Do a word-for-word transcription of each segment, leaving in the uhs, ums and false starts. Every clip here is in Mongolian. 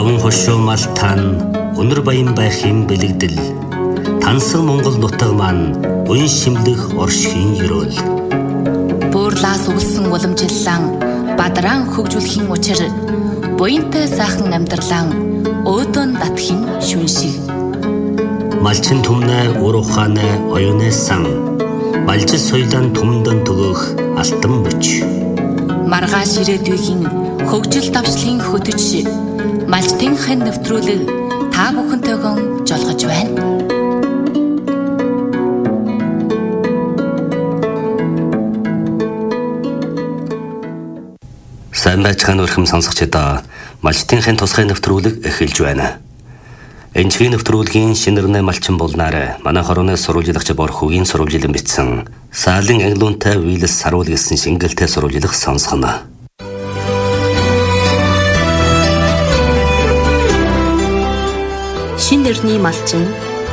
Таван хошуу малтаан өнөр баян байх юм бэлэгдэл. Тансаг Монгол нутаг маань үн шимлэх оршхийн ёроол. Буурлаас өвлсөн уламжлалан бадран хөгжүүлэхийн учир буянтай сайхан амьдралан өөдөн татхийн шүн шиг. Малчин түмнэ ур ухаанэ оюунэ сан. Малжис соёлын түмдэн төгөх алтан бүч. Маргааш ирээдүйн хөгжил давшлын хөтөч малчтын хэн нэвтрүүлэг та бүхэнтэйгэн жолгож байна. Сайн байцгаана өрхөм сонсогчдоо. Малчтын хэн тусгай нэвтрүүлэг эхэлж байна. Энэчгийн нэвтрүүлгийн шинэрнэ малчин болнаарэ манай хорооны сурвалжлагч бор хөгийн сурвалжилан бичсэн Саалын англиунтай Виллис Саруул гэсэн шингэлтэй сурвалжлах сонсгоно. Шинэрний малчин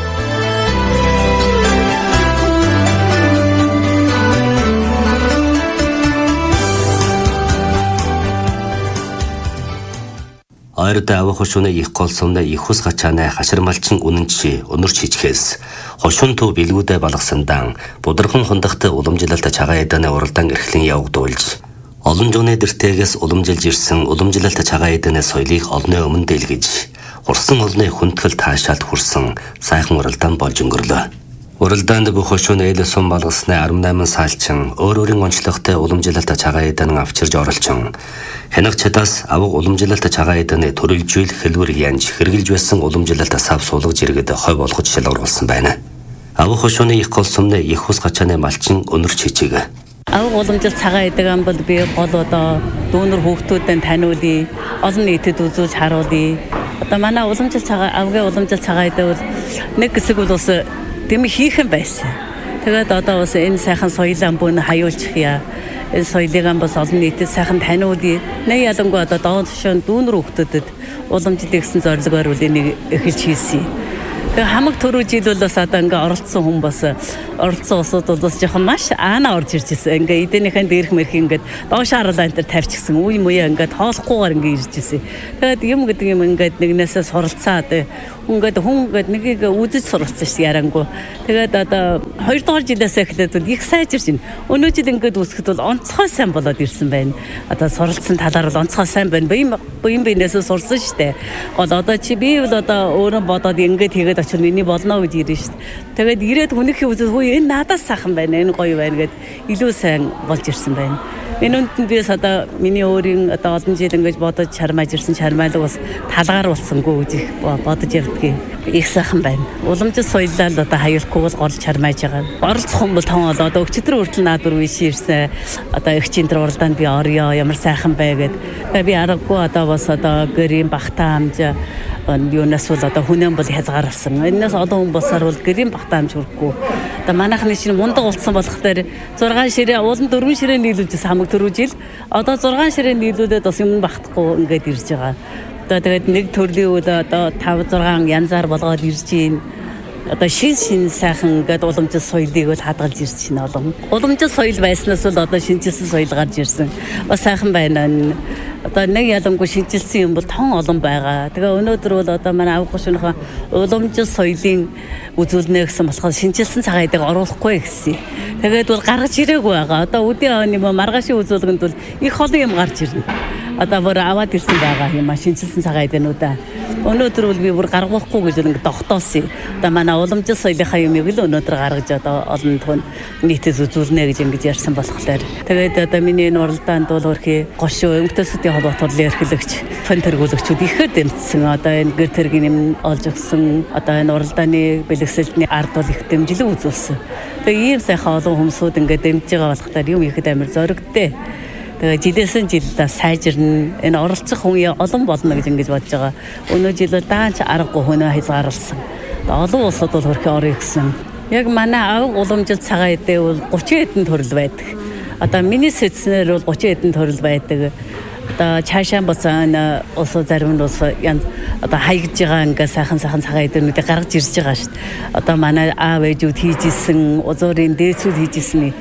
Ойрд авах хошууны их гол сумны их ус гачааны хашир малчин үнэнчи өнөр чичгээс хошуун төв билгүүдэ балгасандан будархан хундахтай уламжлалт чагаа эдэний уралдаан эрхлэн явагдуулж олон жууны дэртэгээс уламжилж ирсэн уламжлалт чагаа эдэний соёлыг олны өмнө дэлгэж урсан олны хүндгэл таашаалд хүрсэн сайхан уралдаан болж өнгөрлөө. Уралдаанд бүх хошууны ээлээ сум балгасны арван найман саалчин өөр өөрийн онцлогтой уламжлалт чагаа эдэн авчирж оролцсон. Хянах чадаас авах уламжлалт чагаа эдэний төрөлжүүл хэлбэр янж хэрглэж байсан уламжлалтаас ав суулгаж иргэд хой болгож шалгаруулсан байна. Авах хошууны их гол сумны их ус гачааны малчин өнөр чичиг. Авах уламжлалт цагаан эдэг бол би гол одоо дүүнэр хүүхдүүдэд таниулъя, олон нийтэд үзүүлж харуулъя. Одоо манай уламжлалт цагаан авгийн уламжлалт цагаан эдэг бол нэг хэсэг бол ус тэм хийхэн байсан. Тэгээд одоо бас энэ сайхан соёлын бүн хаяулчихъя. Энэ соёлыг бас олон нийтэд сайхан таниулъя. Нэг ялангуяа одоо доон тушаан дүүнэр хүүхдүүдэд уламжлалт гэсэн зорилгоор үл энийг эхэлж хийсэн. Тэгээ хамаг түрүү жил бол бас одоо ингээ оролцсон хүн бас оролцсон усуд бол бас жоохон маш аана орж ирж ирсэн. Ингээ эдэнийхэн дээрх мэрх ингээд доош харалаа энэ төр тавьчихсан. Үе муяа ингээд хоолохгүйгээр ингээ ирж ирсэн. Тэгээд юм гэдэг юм ингээд нэгнээсээ суралцаад ингээд хүн ингээд нэгийг үзэж суралцсан шүү ярангу. Тэгээд одоо хоёр дахь жилээс эхлээд бол их сайжирч байна. Өнөө жил ингээд үсгэд бол онцгой сайн болоод ирсэн байна. Одоо суралцсан талаар бол онцгой сайн байна. Бие бие биенээсээ сурсан шүү дээ. Гол одоо чи би бол одоо өөрөө бодоод ингээд хийгээд очир миний болно гэж ирнэ шүү дээ. Тэгээд ирээд хүнийхээ үзэл хөө энэ надаас сайхан байна. Энэ гоё байна гэд илүү сайн болж ирсэн байна. Энэ үнд би одоо миний өөрийн одоо олон жил ингэж бодож чармааж ирсэн чармайлаг бас талгаар болсонгүй гэж бодож явдгийг их сайхан байна. Уламжлалт соёлоо одоо хаяхгүй бол гол чармааж байгаа. Оролцох юм бол тон одоо өчигдөр хүртэл наад бүр виш ирсэн. Одоо их чин тэр уралдаанд би орё ямар сайхан бай гэд. Тэгээ би аргагүй одоо бас одоо гэрийн багтаа хамж юунаас бол одоо хүнэн бол хязгаарсан. Энэс одоо хүн босаар бол гэрийн багтаа хамж хүрхгүй. Одоо манайхны чинь мундаг улцсан болох дээр зургаан ширээ уулан дөрвөн ширээ нийлүүлжсэн хамаг түрүү жил. Одоо зургаан ширээ нийлүүлээд бас юм багтахгүй ингээд ирж байгаа. Одоо тэгээд нэг төрлийн үл одоо тав зургаан янзаар болгоод ирж гин. Одоо шин шин сайхан ингээд уламжлалт соёлыг бол хадгалж ирж байна олон. Уламжлалт соёл байснаас бол одоо шинжилсэн соёл гарч ирсэн. Бас сайхан байна. Одоо нэг ялангуй шинжилсэн юм бол тон олон байгаа. Тэгээ өнөөдөр бол одоо манай авах гушууныхаа уламжлалт соёлын үзүүлнэ гэсэн болохоор шинжилсэн цагаан эдэг оруулахгүй гэсэн. Тэгээд бол гаргаж ирээгүй байгаа. Одоо үдийн оны маргаашийн үзүүлгэнд бол их олон юм гарч ирнэ. Одоо бүр аваад ирсэн байгаа юм а шинжилсэн цагаан эдэнүүдээ. Өнөөдөр бол би бүр гаргуулахгүй гэж ингэ тогтоосон. Одоо манай уламжлалт соёлынхаа юмыг л өнөөдөр гаргаж одоо олон түн нийтэд үзүүлнэ гэж ингэж ярьсан болохоор. Тэгээд одоо миний энэ уралдаанд бол хөрхи гошуу эмгтээсүүдийн холбоо турлын эрхлэгч, фон тэргүүлэгчүүд ихээр дэмжсэн. Одоо энэ гэр тэргийн юм олж өгсөн. Одоо энэ уралдааны бэлгэсэлтний ард бол их дэмжлэг үзүүлсэн. Тэгээ ийм сайхан олон хүмүүсүүд ингэ дэмжиж байгаа болохоор юм ихэд амар зоригтой. Тэгээ жилээсэн жилдээ сайжирна. Энэ оролцох хүн олон болно гэж ингэж бодож байгаа. Өнөө жил даач аргагүй хүнээ хязгаарлсан. Олон улсууд бол хөрхи орё гэсэн. Яг манай аваг уламжлалт цагаан эдээ бол гучин хэдэн төрөл байдаг. Одоо миний сэдснээр бол гучин хэдэн төрөл байдаг. Одоо цаашаа боцон ус зарим нь ус янз одоо хаягж байгаа ингээ сайхан сайхан цагаан эдэрнүүдийг гаргаж ирж байгаа шүү дээ. Одоо манай аав ээжүүд хийж исэн, узуурын дээдсүүд хийж исэн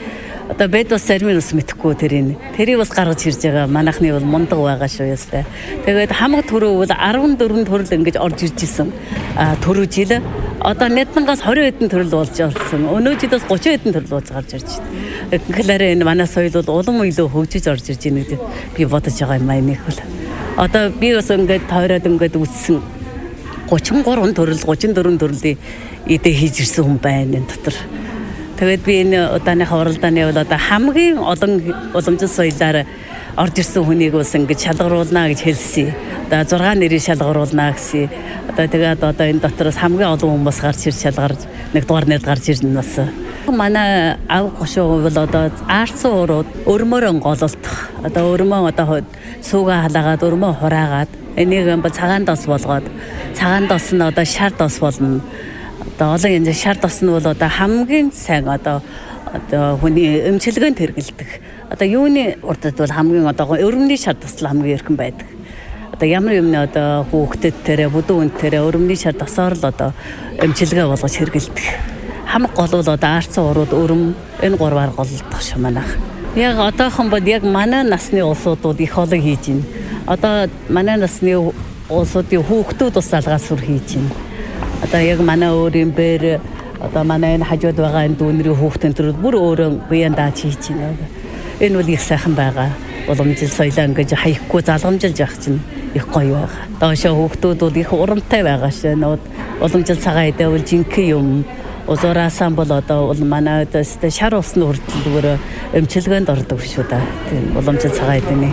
Одоо бед бас зарим нь бас мэдэхгүй тэрийг. Тэрийг бас гаргаж ирж байгаа. Манайхны бол мундаг байгаа шүү ястай. Тэгээд хамаг төрөө бол арван дөрвөн төрөл ингэж орж ирж исэн. А төрөө жил одоо нэднээс двадцать хэдэн төрөл болж болсон. Өнөө жилээс тридцать хэдэн төрөл болж гарч ирж байна. Тэгэхээр энэ манай соёл бол улам илүү хөгжиж орж ирж байна гэдэг би бодож байгаа юм аа нэг бол. Одоо би бас ингэж тойроод ингэж үссэн тридцать три төрөл тридцать четыре төрлийн идэ хийж ирсэн хүн байна энэ дотор. Тэгээд би энэ удааныхаа уралдааны бол одоо хамгийн олон уламжлал соёлоор орж ирсэн хүнийг бас ингэж шалгаруулна гэж хэлсэн. Одоо зургаан нэрийг шалгаруулна гэсэн. Одоо тэгээд одоо энэ дотроос хамгийн олон хүмүүс гарч ирж шалгарч нэг дугаар нэрд гарч ирнэ бас. Манай ав гошоо бол одоо аарцсан урууд өрмөөрөө гололдох. Одоо өрмөө одоо сууга халаагаад өрмөө хураагаад энийг бол цагаан дос болгоод цагаан дос нь одоо шар дос болно. Одоо олон янз шар дос нь бол одоо хамгийн сайн одоо одоо хүний эмчилгээнд хэрэгэлдэг. Одоо юуны урдад бол хамгийн одоо өрөмний шар дос хамгийн эрхэм байдаг. Одоо ямар юмны одоо хүүхдэд тэрэ бүдүүн тэрэ өрөмний шар досоор л одоо эмчилгээ болгож хэрэгэлдэг. Хамаг гол бол одоо аарцсан урууд өрөм энэ гурваар голдох шүү манайх. Яг одоохон бол яг манай насны улсуудууд их олон хийж байна. Одоо манай насны улсуудын хүүхдүүд бас залгаасур хийж байна. Одоо яг манай өөрийн бэр одоо манай энэ хажууд байгаа энэ дүүнэрийн хүүхдэн төрөл бүр өөрөө буян дааж хийж байна. Энэ бол их сайхан байгаа. Уламжлал соёлоо ингэж хаяхгүй залгамжилж явах чинь их гоё байгаа. Доошоо хүүхдүүд бол их урамтай байгаа шээ. Уламжлал цагаан идэ бол жинхэнэ юм. Узураасан бол одоо манай өдөөстэй шар усны хүртэл зүгээр эмчилгээнд ордог шүү дээ. Тийм уламжлал цагаан идэний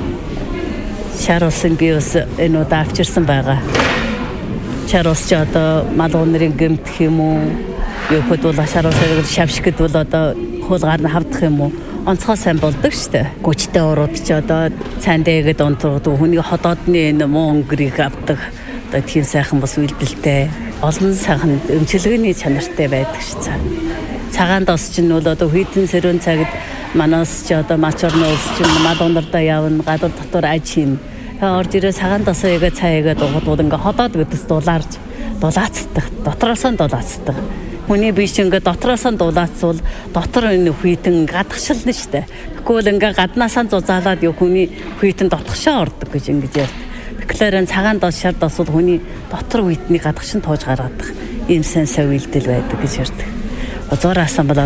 шар усын би бас энэ удаа авчирсан байгаа. Шар ус ч одоо малгуунарын гэмтэх юм уу? Ёхот бол шар усыг шавшигд бол одоо хуулгаар нь хавдах юм уу? Онцгой сайн болдог шүү дээ. Гүчтэй урууд ч одоо цаан дээгэд онцгой хүний ходоодны энэ муу өнгөрийг авдаг. Одоо тийм сайхан бас үйлдэлтэй. Олон сайхан эмчилгээний чанартай байдаг шүү дээ. Цагаан дос ч нь бол одоо хүйтэн сэрүүн цагт манаас ч одоо мачорны улс ч мал ундарда явна, гадуур дотор аж хийн. Орж ирээ цагаан досоо яга цаагаад угдууд ингээ ходоод гэдээс дулаарж дулаацдаг. Дотроос нь дулаацдаг. Хүний биш ингээ дотроос нь дулаацвал дотор энэ хүйтэн гадагшилна шүү дээ. Тэгвэл ингээ гаднаасаа зузаалаад юу хүний хүйтэн дотгошоо ордог гэж ингэж ярьд. Тэгэхээр цагаан дос шар дос бол хүний дотор хүйтний гадагшин тоож гаргадаг ийм сайн сайн үйлдэл байдаг гэж ярьдаг. Зураасан бол